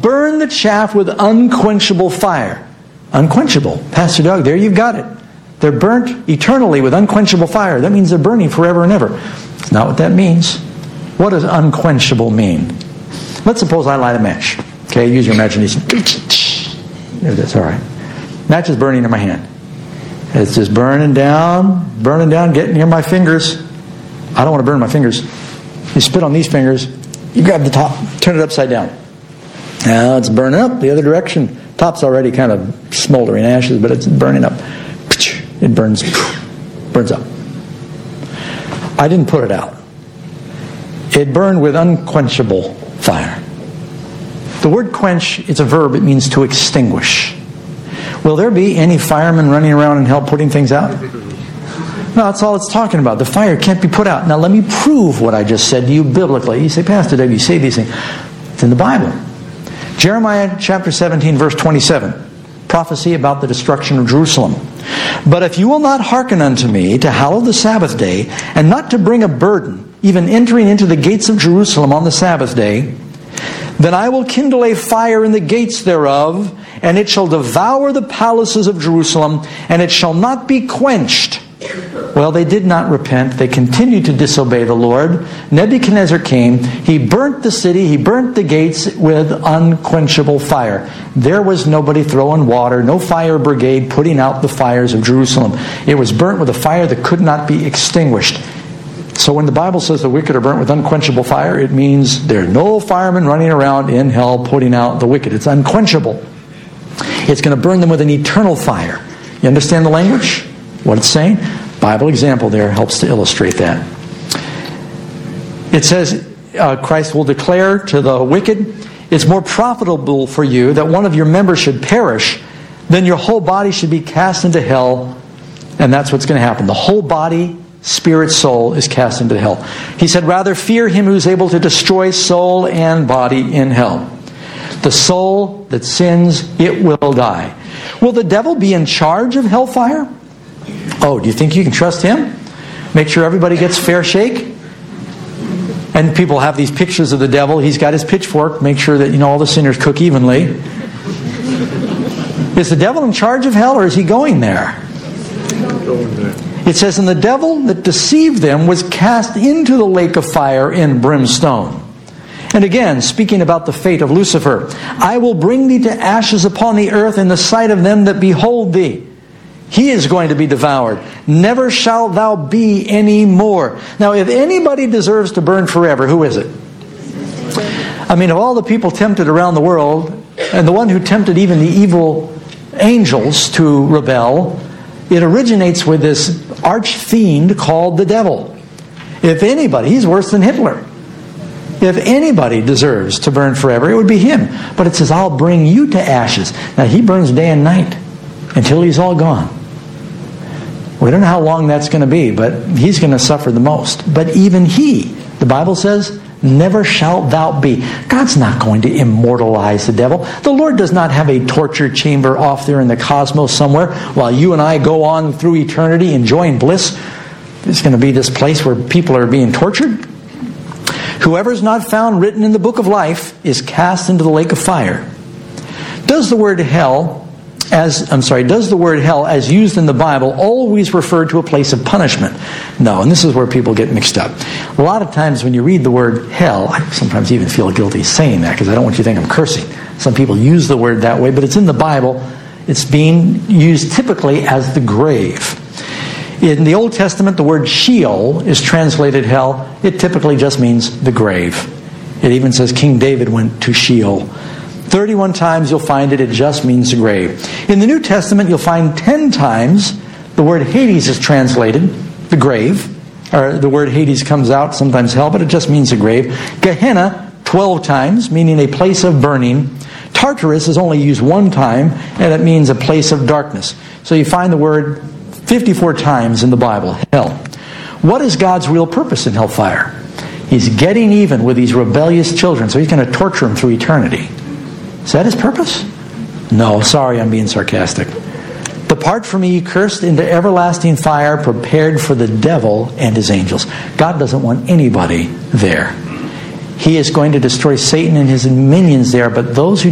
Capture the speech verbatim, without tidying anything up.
burn the chaff with unquenchable fire. Unquenchable. Pastor Doug, there you've got it. They're burnt eternally with unquenchable fire. That means they're burning forever and ever. It's not what that means. What does unquenchable mean? Let's suppose I light a match. Okay, use your imagination. There it is, all right. Match is burning in my hand. It's just burning down, burning down, getting near my fingers. I don't want to burn my fingers. You spit on these fingers, you grab the top, turn it upside down. Now it's burning up the other direction. Top's already kind of smoldering ashes, but it's burning up. It burns, burns up. I didn't put it out. It burned with unquenchable fire. The word quench, it's a verb. It means to extinguish. Will there be any firemen running around in hell putting things out? No, that's all it's talking about. The fire can't be put out. Now let me prove what I just said to you biblically. You say, Pastor Dave, you say these things. It's in the Bible. Jeremiah chapter seventeen, verse twenty-seven. Prophecy about the destruction of Jerusalem. But if you will not hearken unto me to hallow the Sabbath day, and not to bring a burden, even entering into the gates of Jerusalem on the Sabbath day, then I will kindle a fire in the gates thereof, and it shall devour the palaces of Jerusalem, and it shall not be quenched. Well, they did not repent. They continued to disobey the Lord. Nebuchadnezzar came. He burnt the city. He burnt the gates with unquenchable fire. There was nobody throwing water, no fire brigade putting out the fires of Jerusalem. It was burnt with a fire that could not be extinguished. So when the Bible says the wicked are burnt with unquenchable fire, it means there are no firemen running around in hell putting out the wicked. It's unquenchable. It's going to burn them with an eternal fire. You understand the language? What it's saying? Bible example there helps to illustrate that. It says, uh, Christ will declare to the wicked, it's more profitable for you that one of your members should perish than your whole body should be cast into hell. And that's what's going to happen. The whole body, spirit, soul is cast into hell. He said, rather fear him who's able to destroy soul and body in hell. The soul that sins, it will die. Will the devil be in charge of hellfire? Oh, do you think you can trust him? Make sure everybody gets fair shake? And people have these pictures of the devil. He's got his pitchfork. Make sure that, you know, all the sinners cook evenly. Is the devil in charge of hell, or is he going there? Going there. It says, and the devil that deceived them was cast into the lake of fire and brimstone. And again, speaking about the fate of Lucifer, I will bring thee to ashes upon the earth in the sight of them that behold thee. He is going to be devoured. Never shalt thou be any more. Now, if anybody deserves to burn forever, who is it? I mean, of all the people tempted around the world, and the one who tempted even the evil angels to rebel, it originates with this arch-fiend called the devil. If anybody, he's worse than Hitler. If anybody deserves to burn forever, it would be him. But it says, I'll bring you to ashes. Now, he burns day and night until he's all gone. We don't know how long that's going to be, but he's going to suffer the most. But even he, the Bible says, never shalt thou be. God's not going to immortalize the devil. The Lord does not have a torture chamber off there in the cosmos somewhere while you and I go on through eternity enjoying bliss. There's going to be this place where people are being tortured. Whoever is not found written in the book of life is cast into the lake of fire. Does the word hell As, I'm sorry, does the word hell as used in the Bible always refer to a place of punishment? No, and this is where people get mixed up. A lot of times when you read the word hell, I sometimes even feel guilty saying that because I don't want you to think I'm cursing. Some people use the word that way, but it's in the Bible. It's being used typically as the grave. In the Old Testament, the word Sheol is translated hell. It typically just means the grave. It even says King David went to Sheol. thirty-one times you'll find it, it just means the grave. In the New Testament, you'll find ten times the word Hades is translated, the grave. Or the word Hades comes out, sometimes hell, but it just means the grave. Gehenna, twelve times, meaning a place of burning. Tartarus is only used one time, and it means a place of darkness. So you find the word fifty-four times in the Bible, hell. What is God's real purpose in hellfire? He's getting even with these rebellious children, so he's going to torture them through eternity. Is that his purpose? No, sorry, I'm being sarcastic. Depart from me, ye cursed, into everlasting fire prepared for the devil and his angels. God doesn't want anybody there. He is going to destroy Satan and his minions there, but those who